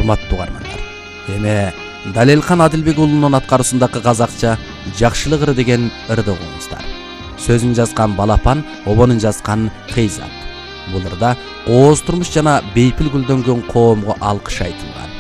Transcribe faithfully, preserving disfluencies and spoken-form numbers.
урматтуу угармандар. Эми Далелхан Адилбек уулунун аткаруусундагы казакча Жакшылык ыры деген ырды угуңуздар. Сөзүн жазган Балапан, обонун жазган Кыйзат. Бул ырда кооз турмуш жана бейпил гүлдөнгөн коомго алкыш айтылган.